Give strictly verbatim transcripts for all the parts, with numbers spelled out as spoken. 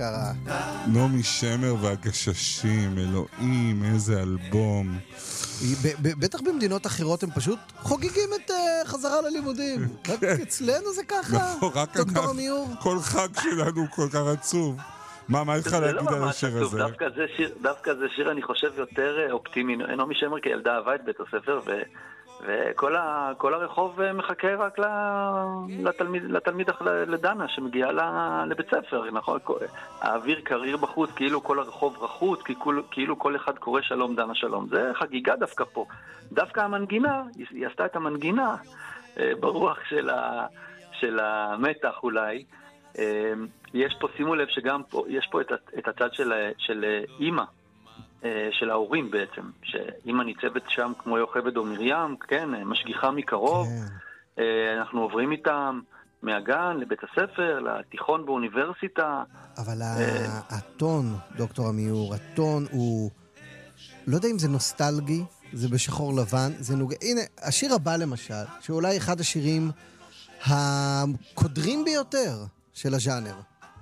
נעמי שמר והגששים, אלוהים, איזה אלבום. בטח במדינות אחרות הם פשוט חוגגים את חזרה ללימודים. רק אצלנו זה ככה, דוקטור עמיור. כל חג שלנו כל כך עצוב. מה, מה לך להגיד על השיר הזה? דווקא זה שיר, אני חושב, יותר אופטימי. נעמי שמר כילדה אהבה את בית הספר, וכל הרחוב מחכה רק לתלמיד, לדנה, שמגיעה לבית ספר. נכון? האוויר קריר בחוץ, כאילו כל הרחוב רחוץ, כאילו כל אחד קורא שלום, דנה שלום. זה חגיגה דווקא פה. דווקא המנגינה, היא עשתה את המנגינה ברוח של המתח אולי. יש פה, שימו לב שגם פה, יש פה את, את הצד של, של אימא, של ההורים בעצם, שאימא ניצבת שם כמו יוכבד או מרים, כן, משגיחה מקרוב, כן. אנחנו עוברים איתם מהגן לבית הספר, לתיכון באוניברסיטה. אבל הטון, דוקטור עמיור, הטון הוא, לא יודע אם זה נוסטלגי, זה בשחור לבן, זה נוגע, הנה, השיר הבא למשל, שאולי אחד השירים הקודרים ביותר של הז'אנר.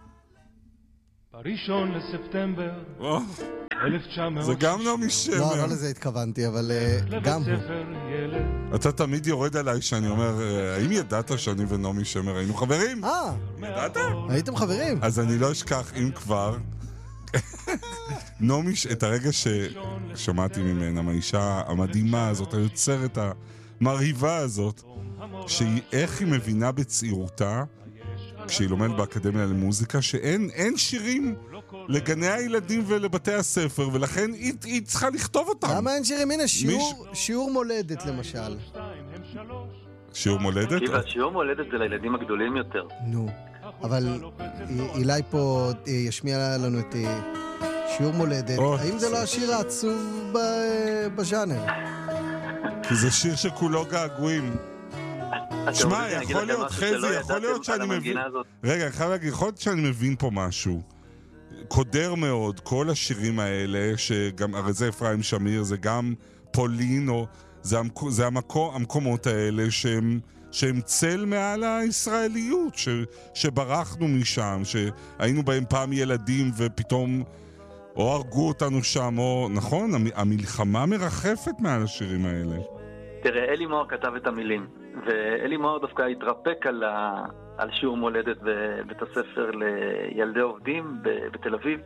בראשון לספטמבר אלף תשע מאות. זה גם נעמי שמר. לא, לא לזה התכוונתי, אבל גם הוא. אתה תמיד יורד עליי שאני אומר, האם ידעת שאני ונעמי שמר היינו חברים? אה. ידעת? הייתם חברים. אז אני לא אשכח, אם כבר, נעמי, את הרגע ששמעתי ממנה, מהאישה המדהימה הזאת, היוצרת המרהיבה הזאת, שאיך היא מבינה בצעירותה, כשהיא לומדת באקדמיה למוזיקה, שאין אין שירים לגני הילדים ולבתי הספר, ולכן היא, היא צריכה לכתוב אותם. למה אין שירים? הנה, שיעור, מיש... שיעור מולדת למשל. שיעור מולדת? שיעור מולדת זה לילדים הגדולים יותר. נו, אבל אילי פה ישמיע לנו את שיעור מולדת. האם זה לא השיר העצוב בז'אנר? כי זה שיר שכולו געגועים. שמע, יכול להיות, חזי, יכול להיות שאני מבין... רגע, אני חייב להגיד, יכול להיות שאני מבין פה משהו. קודר מאוד, כל השירים האלה, שגם, הרי זה אפרים שמיר, זה גם פולין, או זה המקומות האלה שהם... שהם צל מעל הישראליות, ש, שברחנו משם, שהיינו בהם פעם ילדים ופתאום או הרגו אותנו שם, או נכון, המלחמה מרחפת מעל השירים האלה. תראה, אלי מוהר כתב את המילים, ואלי מוהר דווקא התרפק על, ה, על שיעור מולדת בבית הספר לילדי עובדים בתל אביב,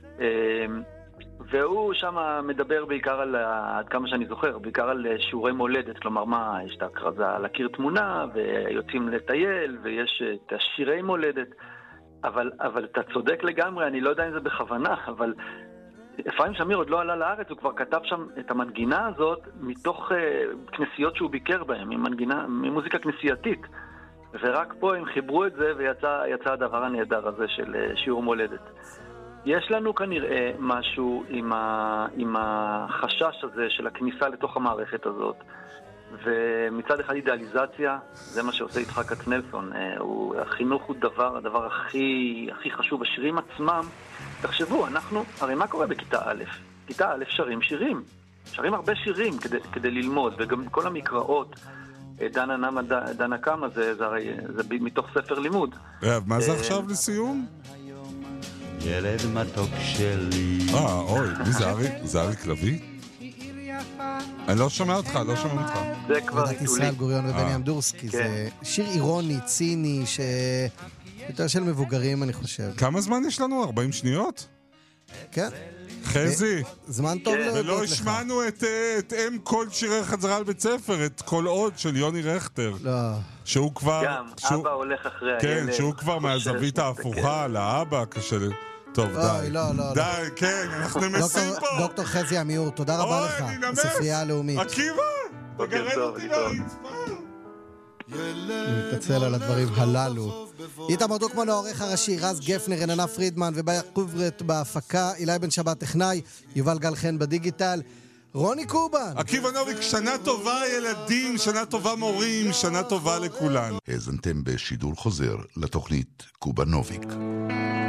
והוא שם מדבר בעיקר על, עד כמה שאני זוכר, בעיקר על שיעורי מולדת, כלומר מה, יש את ההקרזה להכיר תמונה, ויוצאים לטייל, ויש את השירי מולדת, אבל, אבל אתה צודק לגמרי, אני לא יודע אם זה בכוונה, אבל אפרים שמיר עוד לא עלה לארץ, הוא כבר כתב שם את המנגינה הזאת, מתוך uh, כנסיות שהוא ביקר בהם, ממנגינה, ממוזיקה כנסייתית, ורק פה הם חיברו את זה, ויצא הדבר הנהדר הזה של uh, שיעור מולדת. יש לנו כנראה משהו עם, ה, עם החשש הזה של הכניסה לתוך המערכת הזאת, ומצד אחד אידיאליזציה, זה מה שעושה יצחק כצנלסון, הוא, החינוך הוא דבר, הדבר הכי, הכי חשוב, השירים עצמם, תחשבו, אנחנו, הרי מה קורה בכיתה א'? כיתה א' שרים שירים, שרים הרבה שירים כדי, כדי ללמוד, וגם כל המקראות, דנה נמה, דנה קמה, זה, זה, זה, זה מתוך ספר לימוד. מה זה עכשיו לסיום? ילד מתוק שלי. אה, אוי, מי זה אריק? זה אריק לוי? אני לא שומע אותך, לא שומע אותך. זה כבר עיתולי. ישראל גוריון ובני אמדורסקי, זה שיר אירוני, ציני, יותר של מבוגרים אני חושב. כמה זמן יש לנו? ארבעים שניות? כן. חזי. זמן טוב להודות לך. ולא השמענו את אם כל שירי חזרה על בית ספר, את כל עוד של יוני רכטר. לא. שהוא כבר... גם, אבא הולך אחרי הילד. כן, שהוא כבר מהזווית ההפוכה לאבא, קשה... טוב, די. לא, לא, די, כן, אנחנו נמסים פה. דוקטור חזי עמיור, תודה רבה לך. אוי, נמס. הספרייה הלאומית. עקיבא, תגרד אותי לרצפה. אני מתנצל על הדברים הללו. איתמר דוקמן העורך הראשי, רז גפנר, רננה פרידמן וביה קוברט בהפקה, אילי בן שבת טכנאי, יובל גל חן בדיגיטל, רוני קובן. עקיבא נוביק, שנה טובה ילדים, שנה טובה מורים, שנה טובה לכולן. האזנתם בשידור חוזר לתוכנית קובנוביק.